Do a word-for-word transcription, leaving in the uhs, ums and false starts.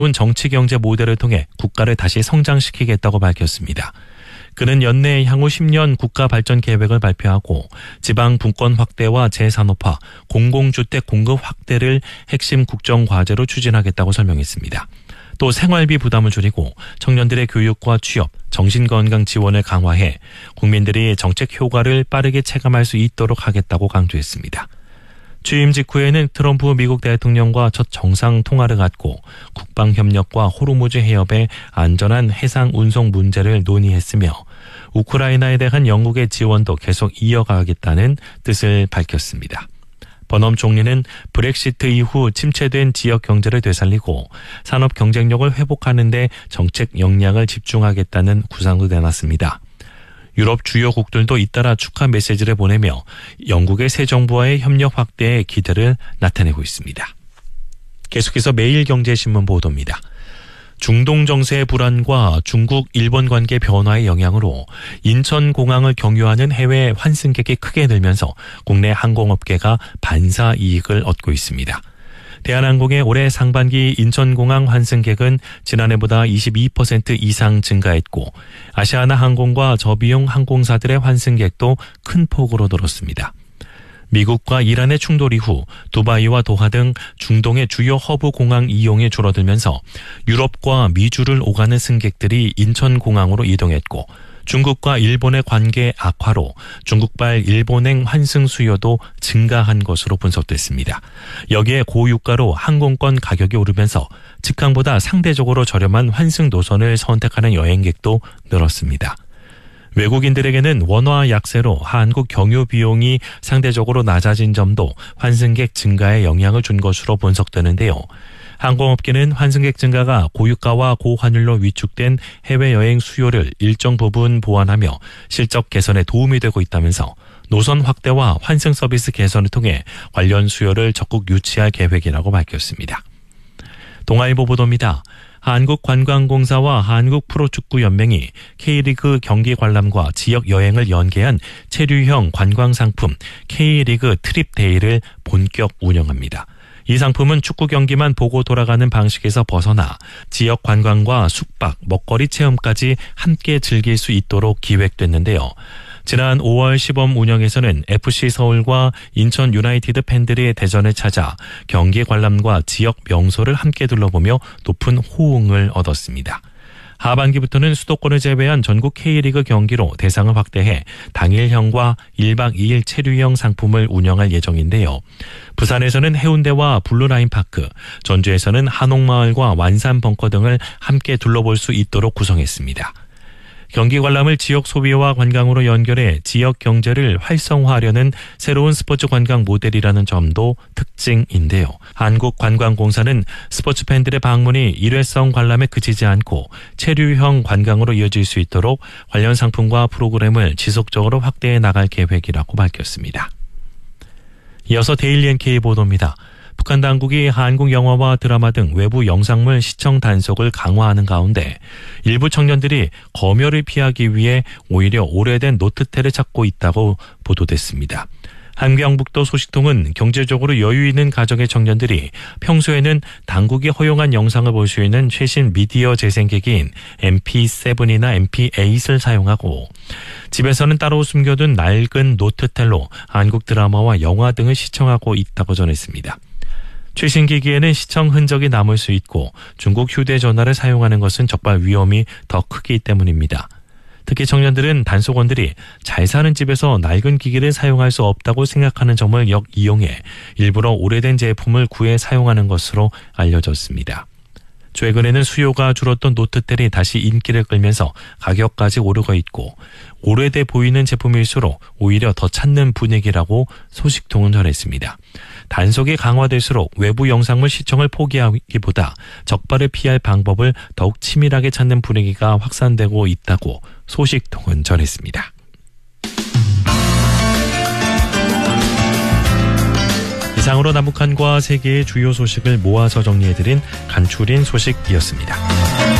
정치 경제 모델을 통해 국가를 다시 성장시키겠다고 밝혔습니다. 그는 연내 향후 십 년 국가 발전 계획을 발표하고 지방 분권 확대와 재산업화, 공공주택 공급 확대를 핵심 국정 과제로 추진하겠다고 설명했습니다. 또 생활비 부담을 줄이고 청년들의 교육과 취업, 정신건강 지원을 강화해 국민들이 정책 효과를 빠르게 체감할 수 있도록 하겠다고 강조했습니다. 취임 직후에는 트럼프 미국 대통령과 첫 정상 통화를 갖고 국방협력과 호르무즈 해협의 안전한 해상 운송 문제를 논의했으며 우크라이나에 대한 영국의 지원도 계속 이어가겠다는 뜻을 밝혔습니다. 버넘 총리는 브렉시트 이후 침체된 지역 경제를 되살리고 산업 경쟁력을 회복하는 데 정책 역량을 집중하겠다는 구상도 내놨습니다. 유럽 주요국들도 잇따라 축하 메시지를 보내며 영국의 새 정부와의 협력 확대에 기대를 나타내고 있습니다. 계속해서 매일경제신문 보도입니다. 중동 정세의 불안과 중국, 일본 관계 변화의 영향으로 인천공항을 경유하는 해외 환승객이 크게 늘면서 국내 항공업계가 반사 이익을 얻고 있습니다. 대한항공의 올해 상반기 인천공항 환승객은 지난해보다 이십이 퍼센트 이상 증가했고 아시아나항공과 저비용 항공사들의 환승객도 큰 폭으로 늘었습니다. 미국과 이란의 충돌 이후 두바이와 도하 등 중동의 주요 허브 공항 이용이 줄어들면서 유럽과 미주를 오가는 승객들이 인천공항으로 이동했고 중국과 일본의 관계 악화로 중국발 일본행 환승 수요도 증가한 것으로 분석됐습니다. 여기에 고유가로 항공권 가격이 오르면서 직항보다 상대적으로 저렴한 환승 노선을 선택하는 여행객도 늘었습니다. 외국인들에게는 원화 약세로 한국 경유 비용이 상대적으로 낮아진 점도 환승객 증가에 영향을 준 것으로 분석되는데요. 항공업계는 환승객 증가가 고유가와 고환율로 위축된 해외여행 수요를 일정 부분 보완하며 실적 개선에 도움이 되고 있다면서 노선 확대와 환승 서비스 개선을 통해 관련 수요를 적극 유치할 계획이라고 밝혔습니다. 동아일보 보도입니다. 한국관광공사와 한국프로축구연맹이 K리그 경기 관람과 지역 여행을 연계한 체류형 관광상품 K리그 트립데이를 본격 운영합니다. 이 상품은 축구 경기만 보고 돌아가는 방식에서 벗어나 지역 관광과 숙박, 먹거리 체험까지 함께 즐길 수 있도록 기획됐는데요. 지난 오월 시범 운영에서는 에프씨 서울과 인천 유나이티드 팬들이 대전을 찾아 경기 관람과 지역 명소를 함께 둘러보며 높은 호응을 얻었습니다. 하반기부터는 수도권을 제외한 전국 K리그 경기로 대상을 확대해 당일형과 일박 이일 체류형 상품을 운영할 예정인데요. 부산에서는 해운대와 블루라인파크, 전주에서는 한옥마을과 완산벙커 등을 함께 둘러볼 수 있도록 구성했습니다. 경기 관람을 지역 소비와 관광으로 연결해 지역 경제를 활성화하려는 새로운 스포츠 관광 모델이라는 점도 특징인데요. 한국관광공사는 스포츠 팬들의 방문이 일회성 관람에 그치지 않고 체류형 관광으로 이어질 수 있도록 관련 상품과 프로그램을 지속적으로 확대해 나갈 계획이라고 밝혔습니다. 이어서 데일리 엔케이 보도입니다. 북한 당국이 한국 영화와 드라마 등 외부 영상물 시청 단속을 강화하는 가운데 일부 청년들이 검열을 피하기 위해 오히려 오래된 노트텔을 찾고 있다고 보도됐습니다. 한경북도 소식통은 경제적으로 여유 있는 가정의 청년들이 평소에는 당국이 허용한 영상을 볼 수 있는 최신 미디어 재생기기인 엠피세븐이나 엠피에잇을 사용하고 집에서는 따로 숨겨둔 낡은 노트텔로 한국 드라마와 영화 등을 시청하고 있다고 전했습니다. 최신 기기에는 시청 흔적이 남을 수 있고 중국 휴대전화를 사용하는 것은 적발 위험이 더 크기 때문입니다. 특히 청년들은 단속원들이 잘 사는 집에서 낡은 기기를 사용할 수 없다고 생각하는 점을 역이용해 일부러 오래된 제품을 구해 사용하는 것으로 알려졌습니다. 최근에는 수요가 줄었던 노트텔이 다시 인기를 끌면서 가격까지 오르고 있고 오래돼 보이는 제품일수록 오히려 더 찾는 분위기라고 소식통은 전했습니다. 단속이 강화될수록 외부 영상물 시청을 포기하기보다 적발을 피할 방법을 더욱 치밀하게 찾는 분위기가 확산되고 있다고 소식통은 전했습니다. 이상으로 남북한과 세계의 주요 소식을 모아서 정리해드린 간추린 소식이었습니다.